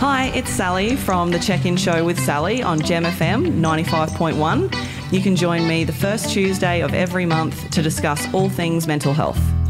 Hi, it's Sally from The Check-In Show with Sally on Gem FM 95.1. You can join me the first Tuesday of every month to discuss all things mental health.